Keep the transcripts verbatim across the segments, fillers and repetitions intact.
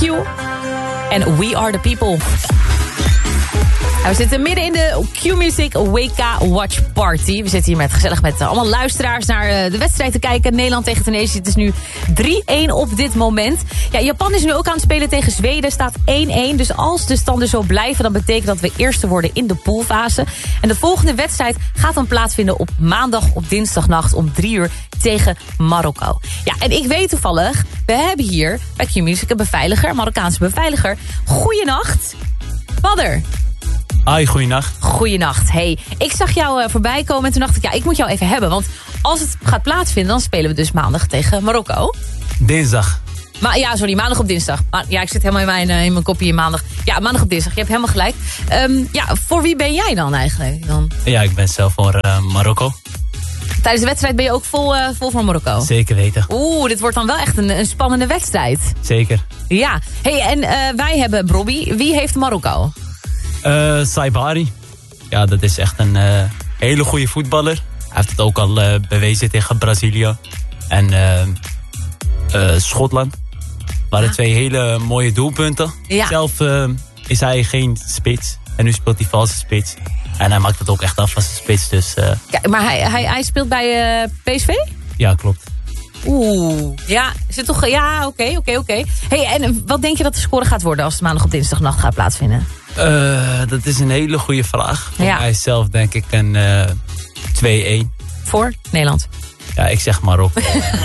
En We Are The People. Nou, we zitten midden in de Q-Music W K Watch Party. We zitten hier met, gezellig met uh, allemaal luisteraars naar uh, de wedstrijd te kijken. Nederland tegen Tunesië. Het is nu drie-een op dit moment. Ja, Japan is nu ook aan het spelen tegen Zweden. Staat één-één. Dus als de standen zo blijven, dan betekent dat we eerste worden in de poolfase. En de volgende wedstrijd gaat dan plaatsvinden op maandag op dinsdagnacht om drie uur tegen Marokko. Ja, en ik weet toevallig, we hebben hier bij Q-Music een beveiliger, een Marokkaanse beveiliger. Goeienacht, Badr. Hoi, goeienacht. Goeienacht. Hey, ik zag jou uh, voorbij komen en toen dacht ik, ja, ik moet jou even hebben. Want als het gaat plaatsvinden, dan spelen we dus maandag tegen Marokko. Dinsdag. Maar ja, sorry, maandag op dinsdag. Maar, ja, ik zit helemaal in mijn, uh, in mijn kopje in maandag. Ja, maandag op dinsdag. Je hebt helemaal gelijk. Um, ja, voor wie ben jij dan eigenlijk? Dan? Ja, ik ben zelf voor uh, Marokko. Tijdens de wedstrijd ben je ook vol, uh, vol voor Marokko? Zeker weten. Oeh, dit wordt dan wel echt een, een spannende wedstrijd. Zeker. Ja. Hey, en uh, wij hebben Brobby. Wie heeft Marokko? Uh, Saibari. Ja, dat is echt een uh, hele goede voetballer. Hij heeft het ook al uh, bewezen tegen Brazilië en uh, uh, Schotland. Waren ja. twee hele mooie doelpunten. Ja. Zelf uh, is hij geen spits. En nu speelt hij valse spits. En hij maakt het ook echt af als een spits. Dus, uh... ja, maar hij, hij, hij speelt bij uh, P S V? Ja, klopt. Oeh, ja, is het toch? Ja, oké, oké, oké. Hey, en wat denk je dat de score gaat worden als het maandag op dinsdagnacht gaat plaatsvinden? Uh, dat is een hele goede vraag. Voor ja. mij zelf denk ik een uh, twee-een. Voor Nederland? Ja, ik zeg Marokko.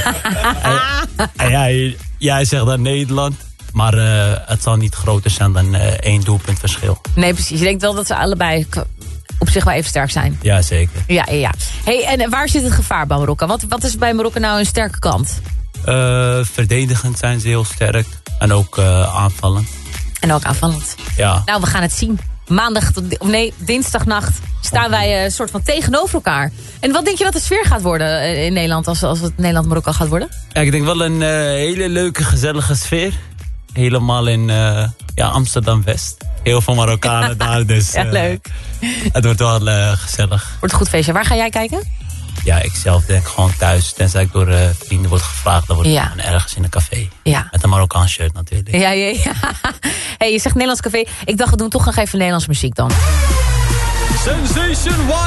En jij, jij zegt dan Nederland. Maar uh, het zal niet groter zijn dan uh, één doelpunt verschil. Nee, precies. Je denkt wel dat ze allebei op zich wel even sterk zijn. Ja, zeker. Ja, ja. Hey, en waar zit het gevaar bij Marokko? Wat, wat is bij Marokko nou een sterke kant? Uh, verdedigend zijn ze heel sterk. En ook uh, aanvallend. En ook aanvallend. Ja. Nou, we gaan het zien. Maandag, of nee, dinsdagnacht staan wij een uh, soort van tegenover elkaar. En wat denk je dat de sfeer gaat worden in Nederland als, als het Nederland-Marokko gaat worden? Ja, ik denk wel een uh, hele leuke, gezellige sfeer. Helemaal in uh, ja, Amsterdam-West. Heel veel Marokkanen daar, dus ja, leuk. Uh, het wordt wel uh, gezellig. Wordt een goed feestje. Waar ga jij kijken? Ja, ik zelf denk gewoon thuis. Tenzij ik door uh, vrienden word gevraagd, dan word ik ja. ergens in een café. Ja. Met een Marokkaans shirt natuurlijk. Ja, ja, ja. Hey, je zegt Nederlands café. Ik dacht, we doen toch nog even Nederlands muziek dan. Sensation